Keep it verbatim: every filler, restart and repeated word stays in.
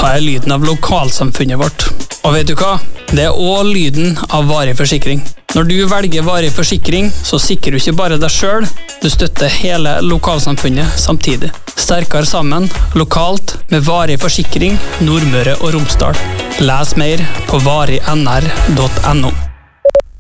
Da er lyden av lokalsamfunnet vårt. Og vet du hva? Det er også lyden av varig forsikring. Når du velger varig forsikring, så sikrer du ikke bare deg selv, du støtter hele lokalsamfunnet samtidig. Sterkere sammen, lokalt, med varig forsikring, Nordmøre og Romsdal. Les mer på varig n r punktum n o.